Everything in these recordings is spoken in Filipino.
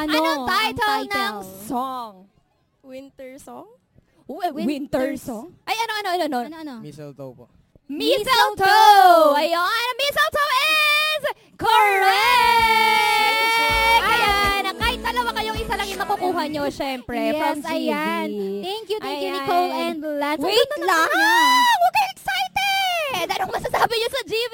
Anong title ang ng song? Winter song? Winter song? Ay, ano? Ano? Mistletoe po. Mistletoe! Ayun, mistletoe is correct! Ayan, kahit dalawa kayong isa lang yung makukuha nyo, syempre, from Yes, GB. ayan. Thank you, Ayan. Nicole and Lance. Wait lang! Huwag kayo excited! Anong masasabi nyo sa GB?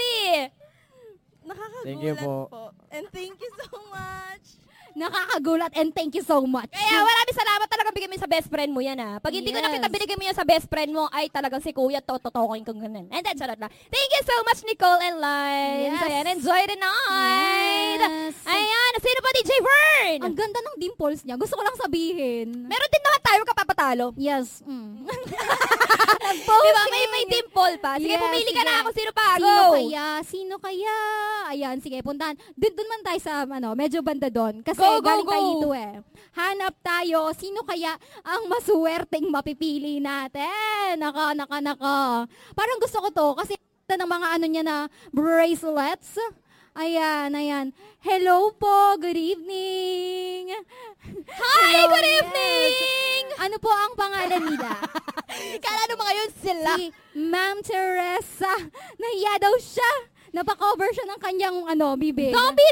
Thank you Nakakagulat po. po. And thank you so much. Nakakagulat and thank you so much. Kaya maraming salamat talaga bigay mo sa best friend mo yan Pag hindi ko Yes. nakita binigay mo yan sa best friend mo, ay talagang si kuya, tototokin kong ganun. And then, charot lang. Thank you so much, Nicole and Lines. Yes. Ayan, enjoy the night. Yes. Ayan, sino pa DJ Vern? Ang ganda ng dimples niya. Gusto ko lang sabihin. Meron din naman tayo kapapatalo. Yes. Di ba? May dimple pa. Sige, Yes, pumili ka sige. na ako. Sino pa? Sino Go! kaya? Sino kaya? Ayan, sige, puntahan. Doon man tayo sa, medyo banda doon. Kasi Go, go, galing go. tayo dito Hanap tayo. Sino kaya ang masuwerteng mapipili natin? Naka. Parang gusto ko to. Kasi ng mga ano niya na bracelets. Ayan. Hello po. Good evening. Hi! Hello, Good yes. evening! Ano po ang pangalan nila? Kala ano mga yun sila? Si Ma'am Teresa. Nahiya daw siya. Napakover siya ng kanyang bibig. Don't be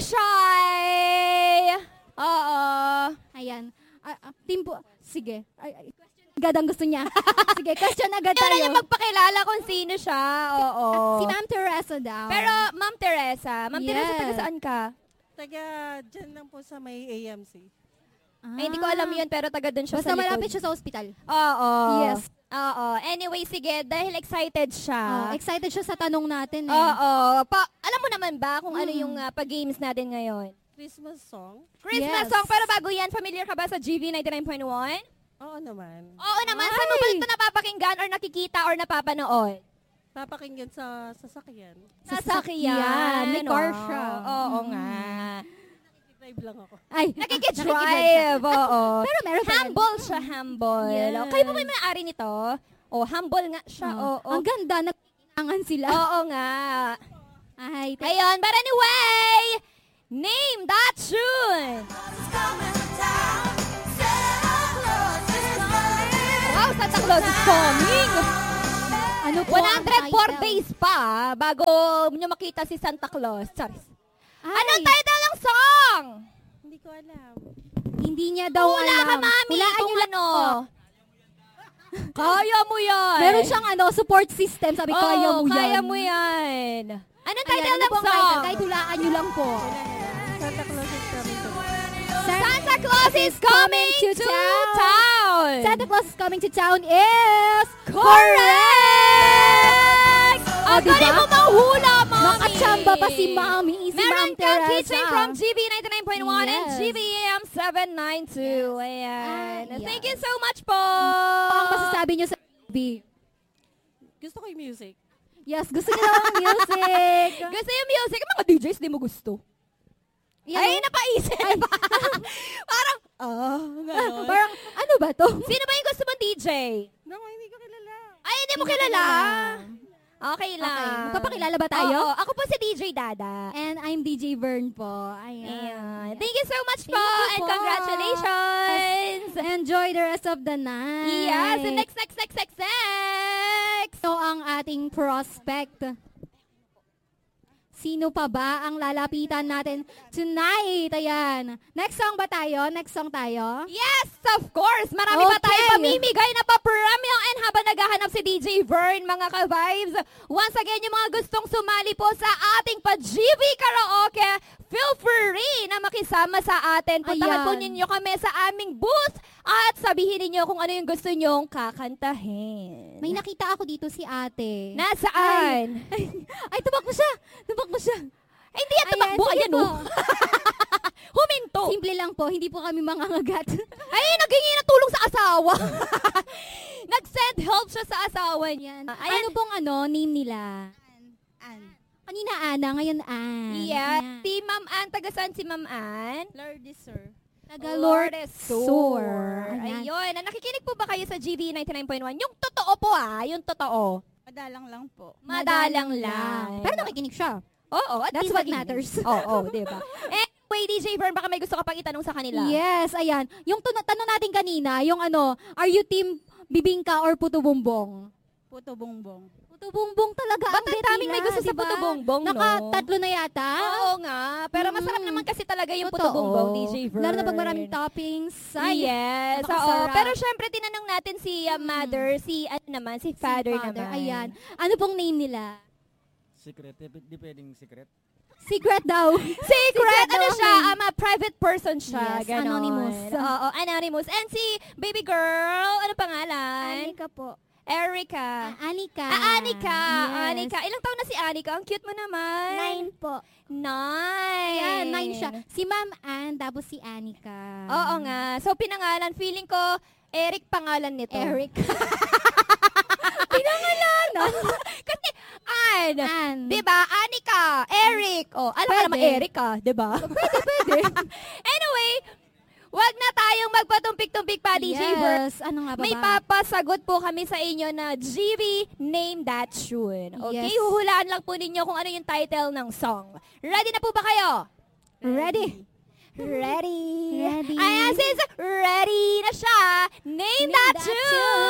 shy! Oo. Ayan. Timpo. Sige. Agad ang gusto niya. Sige, question agad Ayaw na tayo. niya magpakilala kung sino siya. Oo. Si Ma'am Teresa daw. Pero, Ma'am Teresa, Yes. taga saan ka? Taga dyan lang po sa may AMC. Ay, hindi ko alam yun, pero taga dun siya Basta sa likod. malapit siya sa ospital. Oo. Yes. Oo. Anyway, sige, dahil excited siya. Excited siya sa tanong natin Oo. Alam mo naman ba kung ano yung pag-games natin ngayon? Christmas song? Christmas Yes. song, pero bago yan, familiar ka ba sa GV 99.1? Oo naman. Oo naman. Saan mo ba ito napapakinggan or nakikita or napapanood? Papakinggan sa sasakyan. Sasakyan. May car siya. Oo nga. Drive lang ako. Ay, Nakikidrive. Oo. Pero meron pa rin. Humble siya, humble. Yes. Kayo ba may may-ari nito? Humble nga siya. Oo. Ang ganda. Nagtangan sila. Oo nga. Ay, Ayun, but anyway, name that tune. Wow, Santa Claus is coming. ano po ang 104 title? days pa bago nyo makita si Santa Claus. Charis. Ay, Anong title ng song? Hindi ko alam. Hindi niya daw Hula alam. ka, mami, Hulaan kung niyo lang ano. po. Kaya mo yan. Meron siyang support system. Sabi, kaya mo yan. Kaya mo yan. Anong Ayan, title ano ng po ang song? title? Kahit hulaan niyo lang po. Santa Claus is coming to Santa Claus is coming to town. Santa Claus is coming to town is Correct! Ang diba? galing mo manghula, mami! Nakachamba pa si Mami, si Ma'am Meron kang Teresa. teaching from GB 99.1 and Yes. GBM 792. Ayan. Yes. Thank you so much po! Ang masasabi niyo sa TV? Gusto ko yung music. Yes, gusto niyo ng music. Gusto yung music? Yung mga DJs, di mo gusto. Yan, Ay, napaisip. Parang, Ganon. parang, ano ba to? sino ba yung gusto mong DJ? Naku, hindi ko kilala. Ay, hindi mo kilala. Okay lang. Okay, magpapakilala ba tayo? Oo, ako po si DJ Dada. And I'm DJ Vern po. Ayan. Ayan. Thank you so much po Thank you and po. congratulations. Enjoy the rest of the night. Yes, and next. Ito ang ating prospect. Sino pa ba ang lalapitan natin tonight? Ayan. Next song ba tayo? Yes, of course. Marami pa Okay. tayong pamimigay na pa-premium and habang naghahanap si DJ Vern, mga ka-vibes, once again, yung mga gustong sumali po sa ating pa-GV Karaoke, feel free na makisama sa atin. Puntahan po Ayan. ninyo kami sa aming booth at sabihin ninyo kung ano yung gusto nyong kakantahin. May nakita ako dito si ate. Nasaan? Ay, tumakbo siya. Ay, hindi yan tumakbo. sige Ayan, po. oh. Huminto. Simple lang po, hindi po kami mangangagat. Ay, naghingi ng tulong sa asawa. Nag-send help siya sa asawa niya. Ano pong name nila? Kanina Ana, ngayon Ann. Yeah. Ayan. Si Ma'am Ann, taga saan si Ma'am Ann? Lourdes, sir. Taga Lourdes Sur. Ayan. Ayun. Nakikinig po ba kayo sa GV 99.1? Yung totoo po yung totoo. Madalang lang po. Madalang lang. Pero nakikinig siya. Oo, at That's least what nakikinig. matters. Oo, di ba? Anyway, Anyway, DJ Vern, baka may gusto ka pang itanong sa kanila. Yes, ayan. Yung tanong natin kanina, yung ano, are you team bibingka or puto bumbong? Puto bongbong. Puto bumbong talaga Ba't ang ang bet daming may nila, gusto sa diba? puto bongbong, no? Naka-tatlo na yata. Oo nga. Pero masarap naman kasi talaga yung puto Totoo. bongbong, DJ Vern. Lalo na pag maraming toppings. Ay, Yes. Oo. napakasarap. Pero syempre, tinanong natin si mother, si ano naman, si father naman. Ayan. Ano pong name nila? Secret. Di pwedeng secret. Secret daw. Secret, ano daw siya? ang Private person siya. Yes, ganon. anonymous. Oo, anonymous. And si baby girl, ano pangalan? Anika po. Erica. Anika. Anika. Yes. Anika. Ilang taon na si Anika? Ang cute mo naman. 9 po. 9. Ayan, 9 siya. Si Ma'am Ann, tapos si Anika. Oo nga. So, pinangalan. Feeling ko, Eric pangalan nito. Eric. Pinangalan. Kasi, Ann. Diba? Anika. Eric. Oh, alam mo Pwede. naman Erica. Diba? Pwede. Anyway, wag na tayong magpatumpik-tumpik pa, DJ Vern. Yes. Ano nga ba May ba? papasagot po kami sa inyo na GB Name That Tune. Okay? Yes. Huhulaan lang po ninyo kung ano yung title ng song. Ready na po ba kayo? Ready. Ready. Ready. Ayan, sis, ready na siya. Name, that, tune.